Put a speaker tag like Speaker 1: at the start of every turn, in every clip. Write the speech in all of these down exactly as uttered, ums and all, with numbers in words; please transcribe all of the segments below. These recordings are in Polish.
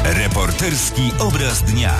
Speaker 1: Reporterski obraz dnia.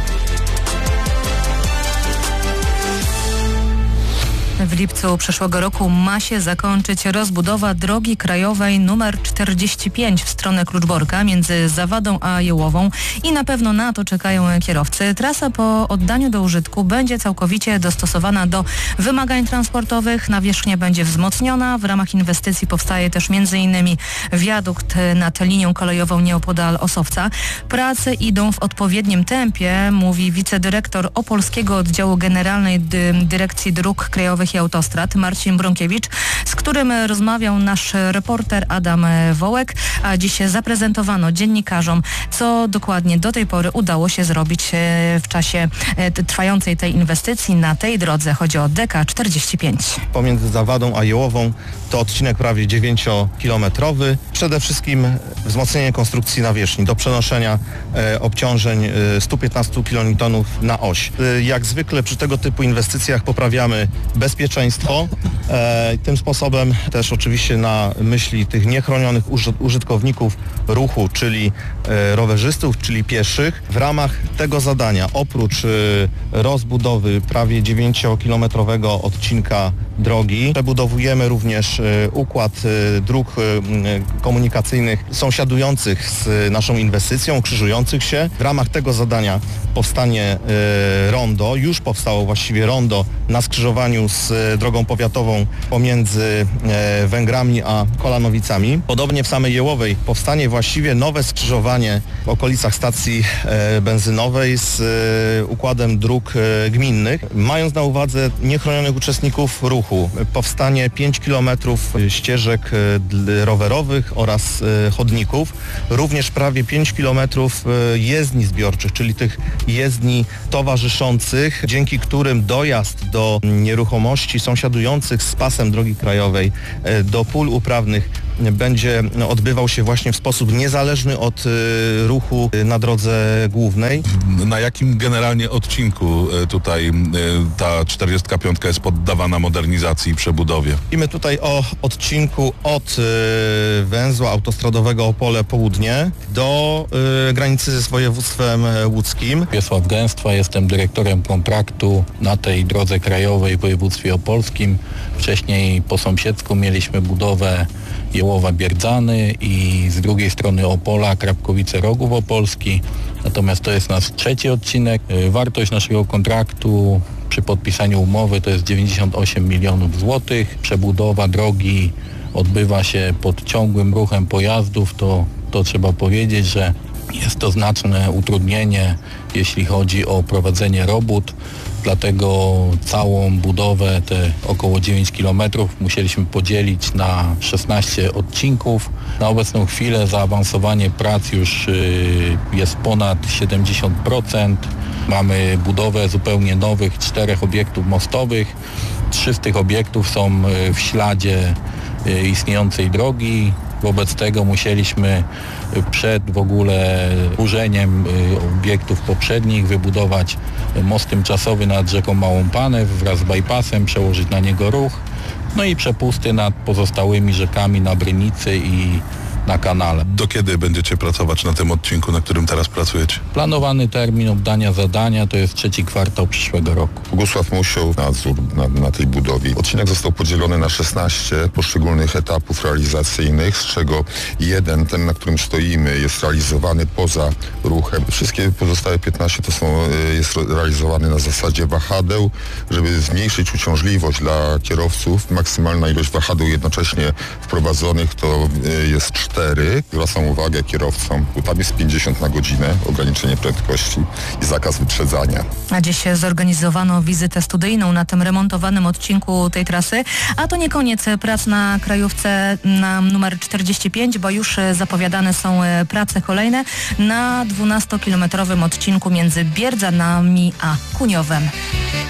Speaker 2: W lipcu przyszłego roku ma się zakończyć rozbudowa drogi krajowej nr czterdzieści pięć w stronę Kluczborka między Zawadą a Jełową i na pewno na to czekają kierowcy. Trasa po oddaniu do użytku będzie całkowicie dostosowana do wymagań transportowych. Nawierzchnia będzie wzmocniona. W ramach inwestycji powstaje też między innymi wiadukt nad linią kolejową nieopodal Osowca. Prace idą w odpowiednim tempie, mówi wicedyrektor Opolskiego Oddziału Generalnej Dyrekcji Dróg Krajowych i Autostrad Marcin Brąkiewicz, z którym rozmawiał nasz reporter Adam Wołek, a dziś zaprezentowano dziennikarzom, co dokładnie do tej pory udało się zrobić w czasie trwającej tej inwestycji na tej drodze. Chodzi o D K czterdzieści pięć.
Speaker 3: Pomiędzy Zawadą a Jełową to odcinek prawie dziewięciokilometrowy. Przede wszystkim wzmocnienie konstrukcji nawierzchni do przenoszenia e, obciążeń e, sto piętnaście kilonewtonów na oś. E, jak zwykle przy tego typu inwestycjach poprawiamy bezpieczeństwo. E, tym sposobem też oczywiście na myśli tych niechronionych uży- użytkowników ruchu, czyli e, rowerzystów, czyli pieszych. W ramach tego zadania oprócz e, rozbudowy prawie dziewięciokilometrowego odcinka drogi przebudowujemy również e, układ e, dróg e, komunikacyjnych sąsiadujących z naszą inwestycją, krzyżujących się. W ramach tego zadania powstanie e, rondo, już powstało właściwie rondo na skrzyżowaniu z e, drogą powiatową pomiędzy e, Węgrami a Kolanowicami. Podobnie w samej Jełowej powstanie właściwie nowe skrzyżowanie w okolicach stacji e, benzynowej z e, układem dróg e, gminnych. Mając na uwadze niechronionych uczestników ruchu, powstanie pięć kilometrów ścieżek e, rowerowych oraz e, chodników, również prawie pięć kilometrów e, jezdni zbiorczych, czyli tych jezdni towarzyszących, dzięki którym dojazd do nieruchomości sąsiadujących z pasem drogi krajowej e, do pól uprawnych będzie odbywał się właśnie w sposób niezależny od y, ruchu na drodze głównej.
Speaker 4: Na jakim generalnie odcinku tutaj y, ta czterdziestka pięć jest poddawana modernizacji i przebudowie?
Speaker 3: Mówimy tutaj o odcinku od y, węzła autostradowego Opole Południe do y, granicy z województwem łódzkim.
Speaker 5: Wiesław Gęstwa, jestem dyrektorem kontraktu na tej drodze krajowej w województwie opolskim. Wcześniej po sąsiedzku mieliśmy budowę Jełowa-Bierdzany i z drugiej strony Opola, Krapkowice-Rogów Opolski. Natomiast to jest nasz trzeci odcinek. Wartość naszego kontraktu przy podpisaniu umowy to jest dziewięćdziesiąt osiem milionów złotych. Przebudowa drogi odbywa się pod ciągłym ruchem pojazdów. To, to trzeba powiedzieć, że jest to znaczne utrudnienie, jeśli chodzi o prowadzenie robót. Dlatego całą budowę, te około dziewięć kilometrów, musieliśmy podzielić na szesnaście odcinków. Na obecną chwilę zaawansowanie prac już jest ponad siedemdziesiąt procent. Mamy budowę zupełnie nowych czterech obiektów mostowych. Trzy z tych obiektów są w śladzie istniejącej drogi. Wobec tego musieliśmy przed w ogóle burzeniem obiektów poprzednich wybudować most tymczasowy nad rzeką Małą Panew wraz z bypassem, przełożyć na niego ruch, no i przepusty nad pozostałymi rzekami na Brynicy i na kanale.
Speaker 4: Do kiedy będziecie pracować na tym odcinku, na którym teraz pracujecie?
Speaker 5: Planowany termin oddania zadania to jest trzeci kwartał przyszłego roku.
Speaker 6: Bogusław Musioł, nadzór na, na tej budowie. Odcinek został podzielony na szesnaście poszczególnych etapów realizacyjnych, z czego jeden, ten na którym stoimy, jest realizowany poza ruchem. Wszystkie pozostałe piętnaście to są, jest realizowane na zasadzie wahadeł, żeby zmniejszyć uciążliwość dla kierowców. Maksymalna ilość wahadeł jednocześnie wprowadzonych to jest cztery. Zwracam uwagę kierowcom, bo tam jest pięćdziesiąt na godzinę, ograniczenie prędkości i zakaz wyprzedzania.
Speaker 2: A dziś zorganizowano wizytę studyjną na tym remontowanym odcinku tej trasy, a to nie koniec prac na krajówce na numer czterdzieści pięć, bo już zapowiadane są prace kolejne na dwunastokilometrowym odcinku między Bierdzanami a Kuniowem.